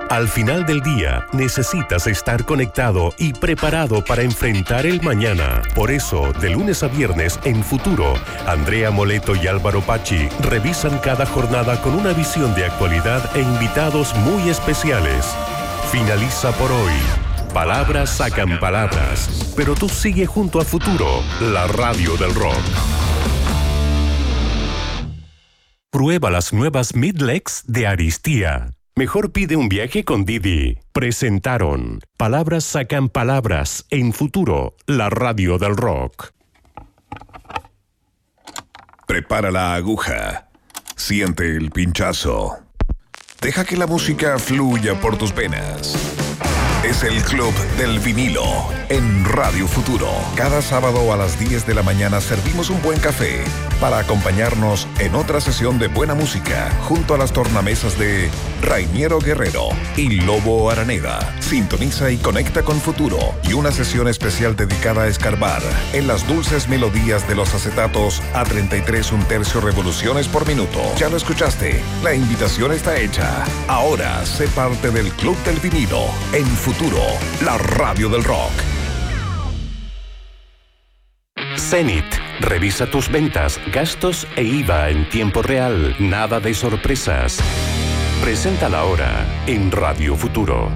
Al final del día, necesitas estar conectado y preparado para enfrentar el mañana. Por eso, de lunes a viernes en Futuro, Andrea Moleto y Álvaro Pachi revisan cada jornada con una visión de actualidad e invitados muy especiales. Finaliza por hoy. Palabras sacan palabras, pero tú sigue junto a Futuro, la radio del rock. Prueba las nuevas Midlex de Aristia. Mejor pide un viaje con Didi. Presentaron Palabras sacan palabras en Futuro, la radio del rock. Prepara la aguja. Siente el pinchazo. Deja que la música fluya por tus venas. Es el Club del Vinilo en Radio Futuro. Cada sábado a las 10 de la mañana servimos un buen café para acompañarnos en otra sesión de buena música junto a las tornamesas de Rainiero Guerrero y Lobo Araneda. Sintoniza y conecta con Futuro y una sesión especial dedicada a escarbar en las dulces melodías de los acetatos a 33 1/3 revoluciones por minuto. Ya lo escuchaste, la invitación está hecha. Ahora sé parte del Club del Vinilo en Futuro, la radio del rock. Zenith. Revisa tus ventas, gastos e IVA en tiempo real. Nada de sorpresas. Presenta la hora en Radio Futuro.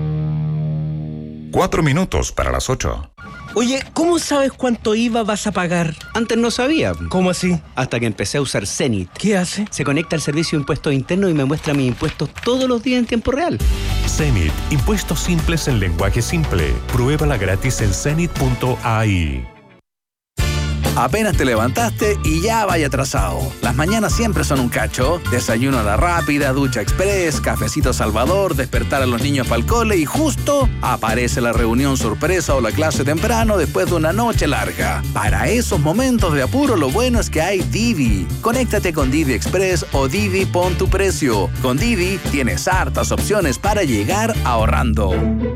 4 minutos para las 8. Oye, ¿cómo sabes cuánto IVA vas a pagar? Antes no sabía. ¿Cómo así? Hasta que empecé a usar Zenith. ¿Qué hace? Se conecta al servicio de impuestos internos y me muestra mis impuestos todos los días en tiempo real. Zenith. Impuestos simples en lenguaje simple. Pruébala gratis en zenith.ai. Apenas te levantaste y ya vaya atrasado. Las mañanas siempre son un cacho. Desayuno a la rápida, ducha express, cafecito Salvador, despertar a los niños para el cole y justo aparece la reunión sorpresa o la clase temprano después de una noche larga. Para esos momentos de apuro, lo bueno es que hay Didi. Conéctate con Didi Express o Didi Pon tu Precio. Con Didi tienes hartas opciones para llegar ahorrando.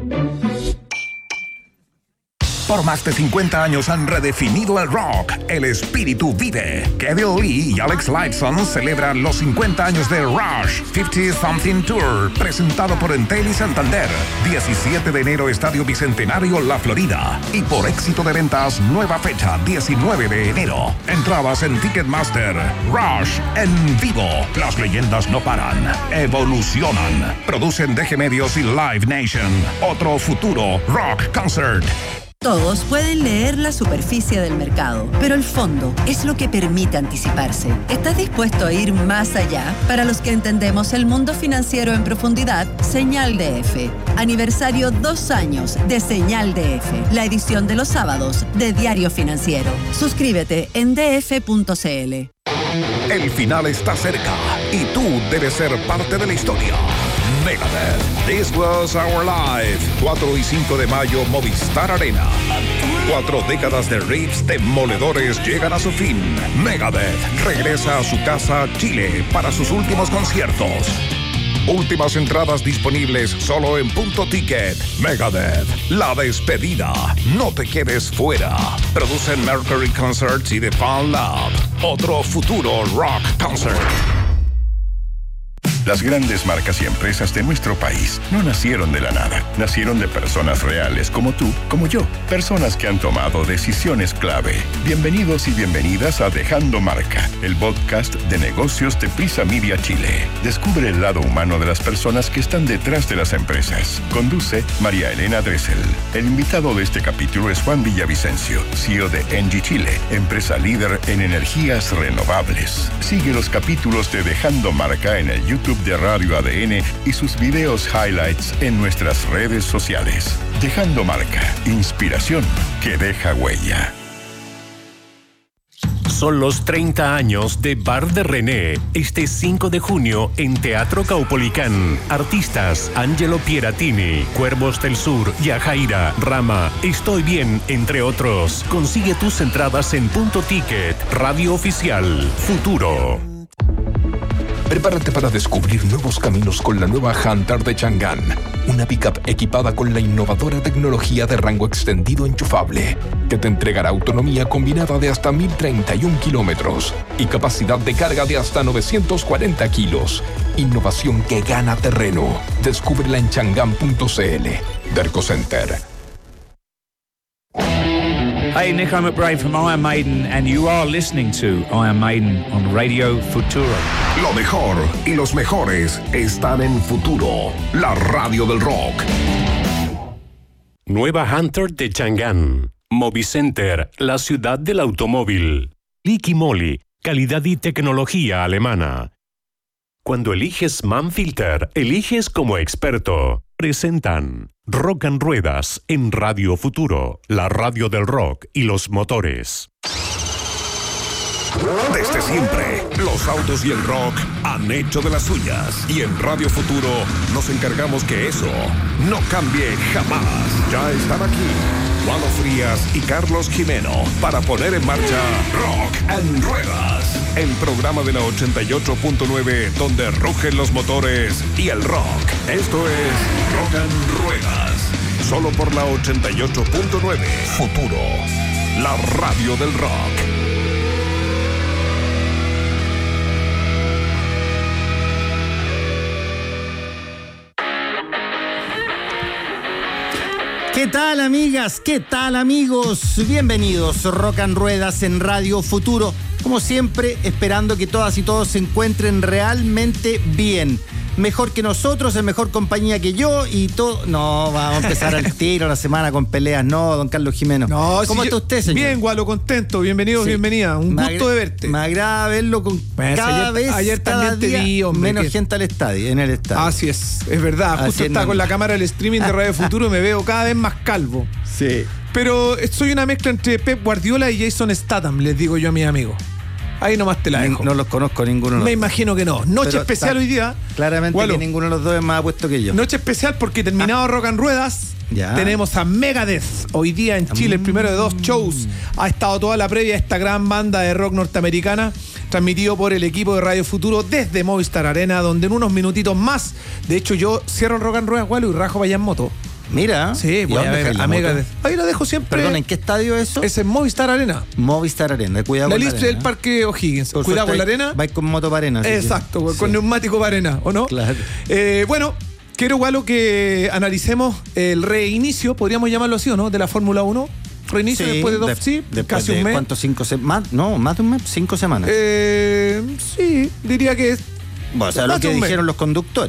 Por más de 50 años han redefinido el rock. El espíritu vive. Kevin Lee y Alex Lifeson celebran los 50 años de Rush 50 Something Tour, presentado por Entel y Santander. 17 de enero, Estadio Bicentenario, La Florida. Y por éxito de ventas, nueva fecha, 19 de enero. Entradas en Ticketmaster. Rush en vivo. Las leyendas no paran. Evolucionan. Producen DG Medios y Live Nation. Otro Futuro Rock Concert. Todos pueden leer la superficie del mercado, pero el fondo es lo que permite anticiparse. ¿Estás dispuesto a ir más allá? Para los que entendemos el mundo financiero en profundidad, Señal DF. Aniversario 2 años de Señal DF, la edición de los sábados de Diario Financiero. Suscríbete en df.cl. El final está cerca y tú debes ser parte de la historia. Megadeth, This Was Our Life. 4 y 5 de mayo, Movistar Arena. 4 décadas de riffs demoledores llegan a su fin. Megadeth regresa a su casa, Chile, para sus últimos conciertos. Últimas entradas disponibles solo en Punto Ticket. Megadeth, la despedida. No te quedes fuera. Producen Mercury Concerts y The Fan Lab. Otro Futuro Rock Concert. Las grandes marcas y empresas de nuestro país no nacieron de la nada. Nacieron de personas reales como tú, como yo. Personas que han tomado decisiones clave. Bienvenidos y bienvenidas a Dejando Marca, el podcast de negocios de Prisa Media Chile. Descubre el lado humano de las personas que están detrás de las empresas. Conduce María Elena Dressel. El invitado de este capítulo es Juan Villavicencio, CEO de Engie Chile, empresa líder en energías renovables. Sigue los capítulos de Dejando Marca en el YouTube de Radio ADN y sus videos highlights en nuestras redes sociales. Dejando Marca, inspiración que deja huella. Son los 30 años de Bar de René, este 5 de junio en Teatro Caupolicán. Artistas: Angelo Pieratini, Cuervos del Sur, Yajaira, Rama, Estoy Bien, entre otros. Consigue tus entradas en Punto Ticket, Radio Oficial, Futuro. Prepárate para descubrir nuevos caminos con la nueva Hunter de Chang'an, una pickup equipada con la innovadora tecnología de rango extendido enchufable, que te entregará autonomía combinada de hasta 1031 kilómetros y capacidad de carga de hasta 940 kilos. Innovación que gana terreno. Descúbrela en chang'an.cl. Derco Center. Hey, Nico McBrain from Iron Maiden, and you are listening to Iron Maiden on Radio Futuro. Lo mejor y los mejores están en Futuro, la radio del rock. Nueva Hunter de Chang'an. Movicenter, la ciudad del automóvil. Liqui Moly, calidad y tecnología alemana. Cuando eliges Manfilter, eliges como experto. Presentan Rock and Ruedas en Radio Futuro, la radio del rock y los motores. Desde siempre, los autos y el rock han hecho de las suyas. Y en Radio Futuro nos encargamos que eso no cambie jamás. Ya están aquí Juano Frías y Carlos Jimeno para poner en marcha Rock and Ruedas, el programa de la 88.9 donde rugen los motores y el rock. Esto es Rock and Ruedas, solo por la 88.9 Futuro, la radio del rock. ¿Qué tal, amigas? ¿Qué tal, amigos? Bienvenidos, Rock and Ruedas en Radio Futuro. Como siempre, esperando que todas y todos se encuentren realmente bien. Mejor que nosotros, en mejor compañía que yo y todo. No, vamos a empezar al tiro la semana con peleas. No, don Carlos Jimeno. No, ¿Cómo está usted, señor? Bien, Gualo, contento. Bienvenido, bienvenida. Un gusto de verte. Me agrada verlo con cada vez también te vi, hombre, menos gente al estadio, en el estadio. Así es verdad. Así Justo es, está con la cámara del streaming de Radio Futuro y me veo cada vez más calvo. Sí. Pero soy una mezcla entre Pep Guardiola y Jason Statham, les digo yo a mis amigos. Ahí nomás te la dejo. No los conozco ninguno. Me imagino que no. Noche especial hoy día. Claramente Gualo, que ninguno de los dos es más apuesto que yo. Noche especial porque terminado Rock and Ruedas, tenemos a Megadeth hoy día en Chile, el primero de 2 shows. Ha estado toda la previa a esta gran banda de rock norteamericana, transmitido por el equipo de Radio Futuro desde Movistar Arena, donde en unos minutitos más, de hecho yo cierro el Rock and Ruedas, Gualo, y rajo para allá en moto. Mira, sí, voy a ver a Megadeth. Ahí la dejo siempre. Perdón, ¿en qué estadio es eso? Es en Movistar Arena. Movistar Arena, cuidado la con la lista arena. del Parque O'Higgins. Cuidado con la arena. Vais con moto para arena. Exacto, con neumático para arena, ¿o no? Claro. Bueno, quiero, Gualo, que analicemos el reinicio, podríamos llamarlo así, ¿o no? De la Fórmula 1. Reinicio después de dos, casi un mes. ¿Cuántos? 5 semanas? No, más de un mes, 5 semanas. Sí, diría que es. Bueno, o sea, lo que dijeron los conductores.